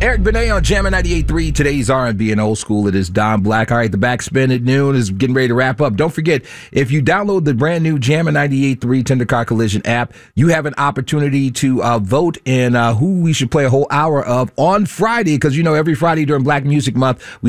Eric Benet on Jammin' 98.3. Today's R&B and old school. It is Don Black. All right, the backspin at noon is getting ready to wrap up. Don't forget, if you download the brand new Jammin' 98.3 Tender Car Collision app, you have an opportunity to vote in who we should play a whole hour of on Friday, because every Friday during Black Music Month, we